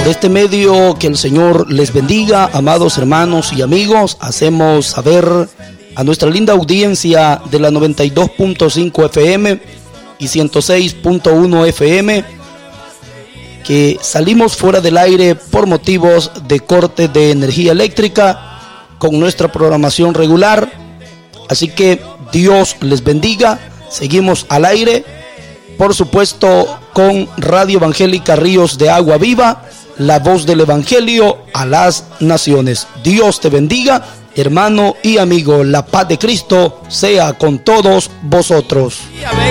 Por este medio, que el Señor les bendiga, amados hermanos y amigos. Hacemos saber a nuestra linda audiencia de la 92.5 FM y 106.1 FM que salimos fuera del aire por motivos de corte de energía eléctrica con nuestra programación regular. Así que Dios les bendiga. Seguimos al aire, por supuesto, con Radio Evangélica Ríos de Agua Viva, la voz del Evangelio a las naciones. Dios te bendiga, hermano y amigo. La paz de Cristo sea con todos vosotros.